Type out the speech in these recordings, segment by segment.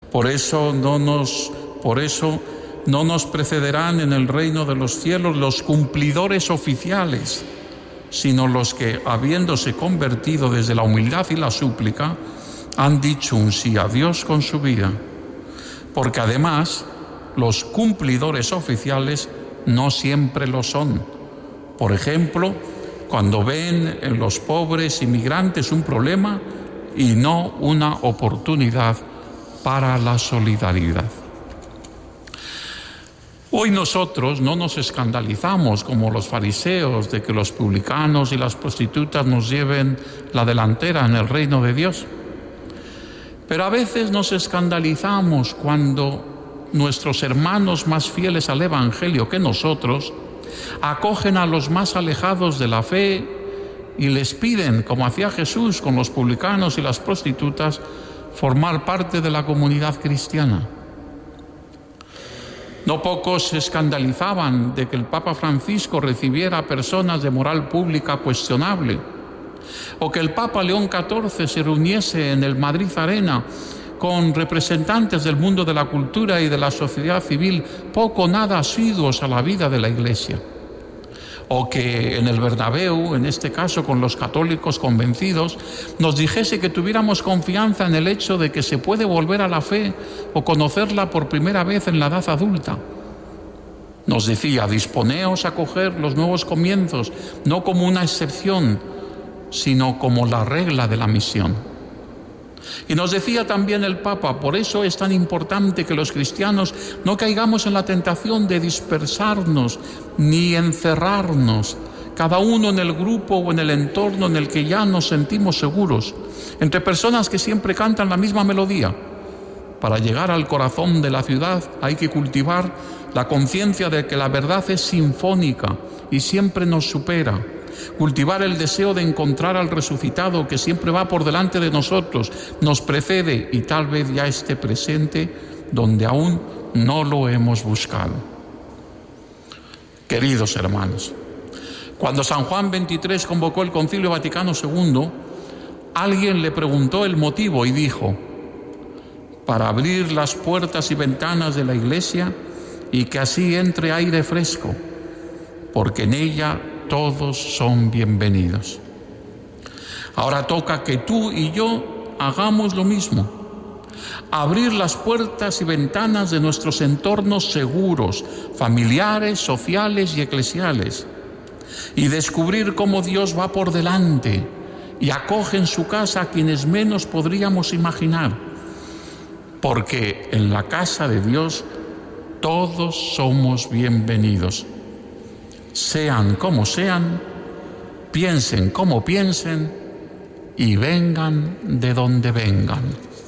Por eso no nos precederán en el reino de los cielos los cumplidores oficiales, sino los que, habiéndose convertido desde la humildad y la súplica, han dicho un sí a Dios con su vida. Porque además, los cumplidores oficiales no siempre lo son. Por ejemplo, cuando ven en los pobres inmigrantes un problema y no una oportunidad para la solidaridad. Hoy nosotros no nos escandalizamos como los fariseos de que los publicanos y las prostitutas nos lleven la delantera en el reino de Dios. Pero a veces nos escandalizamos cuando nuestros hermanos más fieles al Evangelio que nosotros acogen a los más alejados de la fe y les piden, como hacía Jesús con los publicanos y las prostitutas, formar parte de la comunidad cristiana. No pocos se escandalizaban de que el Papa Francisco recibiera a personas de moral pública cuestionable, o que el Papa León XIV se reuniese en el Madrid Arena con representantes del mundo de la cultura y de la sociedad civil poco o nada asiduos a la vida de la Iglesia, o que en el Bernabéu, en este caso con los católicos convencidos, nos dijese que tuviéramos confianza en el hecho de que se puede volver a la fe o conocerla por primera vez en la edad adulta. Nos decía: disponeos a acoger los nuevos comienzos, no como una excepción, sino como la regla de la misión. Y nos decía también el Papa: por eso es tan importante que los cristianos no caigamos en la tentación de dispersarnos ni encerrarnos, cada uno en el grupo o en el entorno en el que ya nos sentimos seguros, entre personas que siempre cantan la misma melodía. Para llegar al corazón de la ciudad hay que cultivar la conciencia de que la verdad es sinfónica y siempre nos supera. Cultivar el deseo de encontrar al resucitado que siempre va por delante de nosotros, nos precede y tal vez ya esté presente donde aún no lo hemos buscado. Queridos hermanos, cuando San Juan XXIII convocó el Concilio Vaticano II, alguien le preguntó el motivo y dijo: para abrir las puertas y ventanas de la Iglesia y que así entre aire fresco, porque en ella todos son bienvenidos. Ahora toca que tú y yo hagamos lo mismo. Abrir las puertas y ventanas de nuestros entornos seguros, familiares, sociales y eclesiales, y descubrir cómo Dios va por delante y acoge en su casa a quienes menos podríamos imaginar, porque en la casa de Dios todos somos bienvenidos. Sean como sean, piensen como piensen y vengan de donde vengan.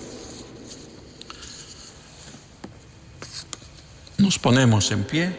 Nos ponemos en pie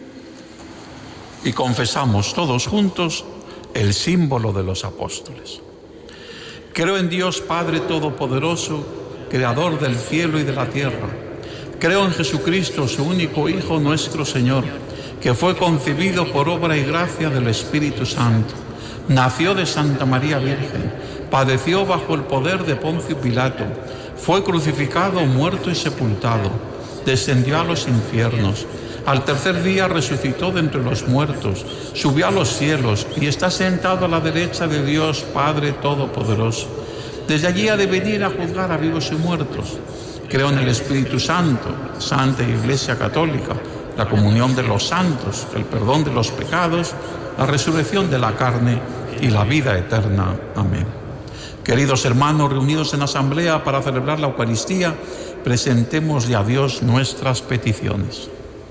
y confesamos todos juntos el símbolo de los apóstoles. Creo en Dios Padre Todopoderoso, Creador del cielo y de la tierra. Creo en Jesucristo, su único Hijo, nuestro Señor, que fue concebido por obra y gracia del Espíritu Santo. Nació de Santa María Virgen, padeció bajo el poder de Poncio Pilato, fue crucificado, muerto y sepultado, descendió a los infiernos, al tercer día resucitó de entre los muertos, subió a los cielos y está sentado a la derecha de Dios Padre Todopoderoso. Desde allí ha de venir a juzgar a vivos y muertos. Creo en el Espíritu Santo, Santa Iglesia Católica, la comunión de los santos, el perdón de los pecados, la resurrección de la carne y la vida eterna. Amén. Queridos hermanos, reunidos en asamblea para celebrar la Eucaristía, presentémosle a Dios nuestras peticiones.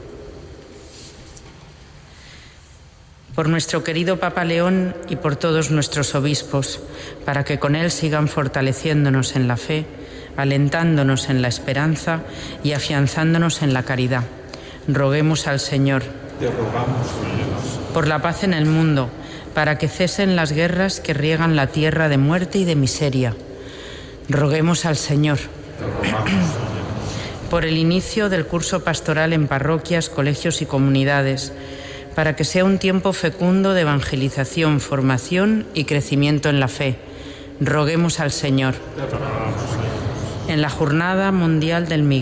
Por nuestro querido Papa León y por todos nuestros obispos, para que con él sigan fortaleciéndonos en la fe, alentándonos en la esperanza y afianzándonos en la caridad. Roguemos al Señor. Te rogamos, Señor. Por la paz en el mundo, para que cesen las guerras que riegan la tierra de muerte y de miseria. Roguemos al Señor. Te rogamos, Señor. Por el inicio del curso pastoral en parroquias, colegios y comunidades, para que sea un tiempo fecundo de evangelización, formación y crecimiento en la fe. Roguemos al Señor. Te rogamos, Señor. En la Jornada Mundial del Migrante,